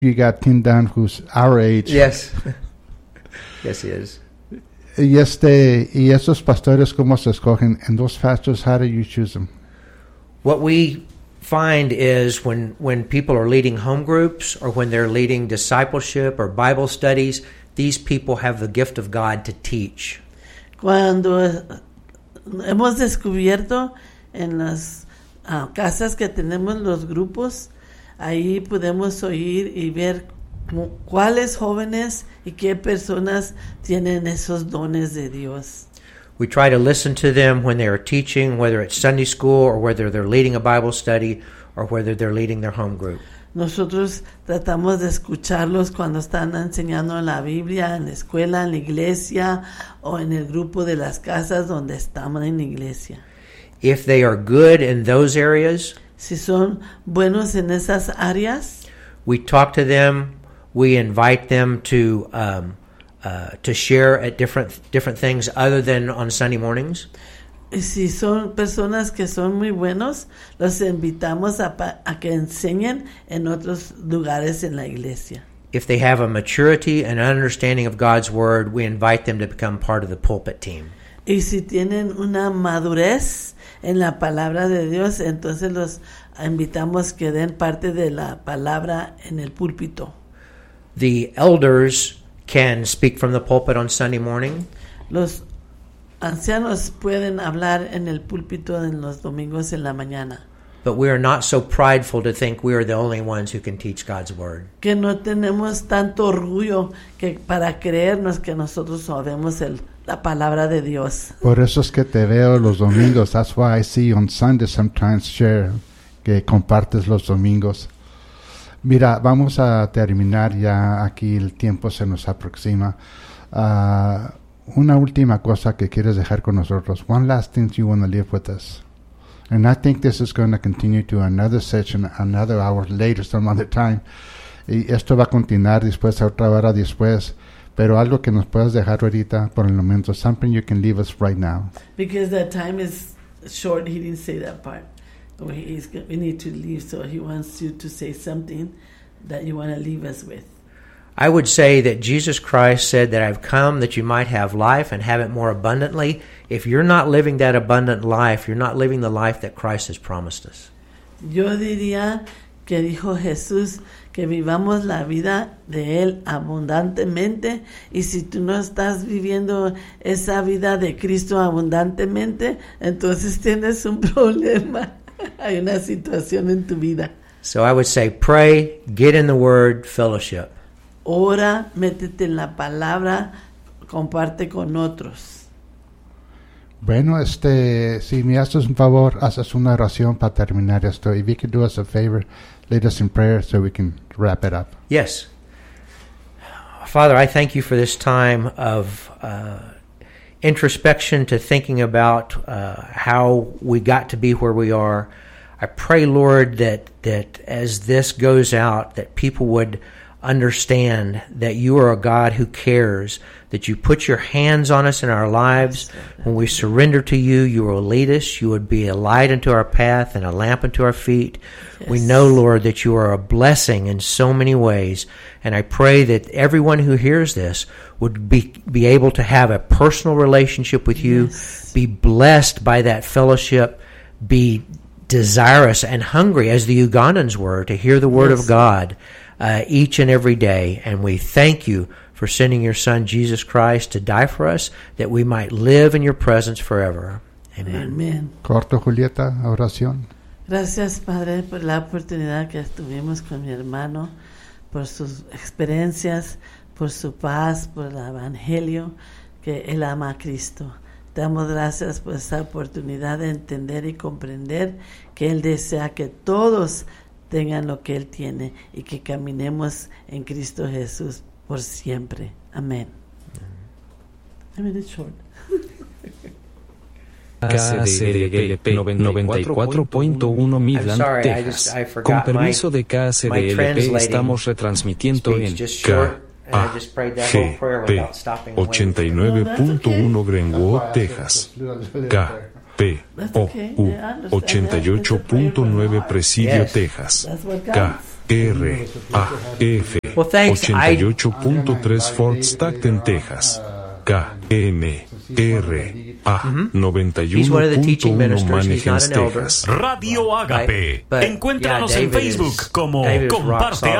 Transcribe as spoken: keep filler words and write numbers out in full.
You got Tim Dunn, who's our age. Yes. Yes, he is. Y este y esos pastores, ¿cómo se escogen? And those pastors, how do you choose them? What we find is when when people are leading home groups or when they're leading discipleship or Bible studies, these people have the gift of God to teach. Cuando hemos descubierto en las uh, casas que tenemos los grupos, ahí podemos oír y ver cuáles jóvenes y qué personas tienen esos dones de Dios. We try to listen to them when they are teaching, whether it's Sunday school or whether they're leading a Bible study or whether they're leading their home group. Nosotros tratamos de escucharlos cuando están enseñando en la Biblia, en la escuela, en la iglesia o en el grupo de las casas donde estamos en la iglesia. If they are good in those areas, si son buenos en esas áreas, we talk to them. We invite them to um, uh, to share at different different things other than on Sunday mornings. Si son personas que son muy buenos, los invitamos a, a que enseñen en otros lugares en la iglesia. If they have a maturity and understanding of God's word, we invite them to become part of the pulpit team. Y si tienen una madurez en la palabra de Dios, entonces los invitamos que den parte de la palabra en el púlpito. The elders can speak from the pulpit on Sunday morning. Los ancianos pueden hablar en el púlpito en los domingos en la mañana. But we are not so prideful to think we are the only ones who can teach God's word. Que no tenemos tanto orgullo que para creernos que nosotros sabemos el, la palabra de Dios. Por eso es que te veo los domingos. That's why I see you on Sunday sometimes share que compartes los domingos. Mira, vamos a terminar ya aquí, el tiempo se nos aproxima. Uh, una última cosa que quieres dejar con nosotros. One last thing you want to leave with us. And I think this is going to continue to another session, another hour later, some other time. Y esto va a continuar después, a otra hora después. Pero algo que nos puedas dejar ahorita por el momento. Something you can leave us right now. Because the time is short, he didn't say that part. He's, we need to leave, so he wants you to say something that you want to leave us with. I would say that Jesus Christ said that I've come that you might have life and have it more abundantly. If you're not living that abundant life, you're not living the life that Christ has promised us. Yo diría que dijo Jesús que vivamos la vida de Él abundantemente, y si tú no estás viviendo esa vida de Cristo abundantemente, entonces tienes un problema. Hay una situación en tu vida. So I would say pray, get in the word, fellowship. Ora, métete en la palabra, comparte con otros. Bueno, este, si me haces un favor, haces una oración para terminar esto. If you could do us a favor, lead us in prayer so we can wrap it up. Yes. Father, I thank you for this time of uh, introspection to thinking about uh, how we got to be where we are. I pray, Lord, that that as this goes out, that people would understand that you are a God who cares, that you put your hands on us in our lives. When we surrender to you, you will lead us. You would be a light unto our path and a lamp unto our feet. Yes. We know, Lord, that you are a blessing in so many ways. And I pray that everyone who hears this would be, be able to have a personal relationship with you, yes. Be blessed by that fellowship, be desirous and hungry, as the Ugandans were, to hear the word yes. of God uh, each and every day. And we thank you for sending your Son, Jesus Christ, to die for us, that we might live in your presence forever. Amen. Amen. Corto, Julieta, oración. Gracias, Padre, por la oportunidad que tuvimos con mi hermano, por sus experiencias, por su paz, por el evangelio, que él ama a Cristo. Te damos gracias por esta oportunidad de entender y comprender que Él desea que todos tengan lo que Él tiene y que caminemos en Cristo Jesús por siempre. Amén. I made it short. K C D L P noventa y cuatro punto uno Midland, sorry, Texas. I just, I Con permiso my, de K C D L P estamos retransmitiendo en K A G P ochenta y nueve punto uno Greenwood, Texas. K P O U ochenta y ocho punto nueve Presidio, Texas. K R A F ochenta y ocho punto tres Fort Stockton, Texas. K M R A noventa y uno punto uno Manhattan, Texas. Radio Ágape. Encuéntranos en Facebook como Comparte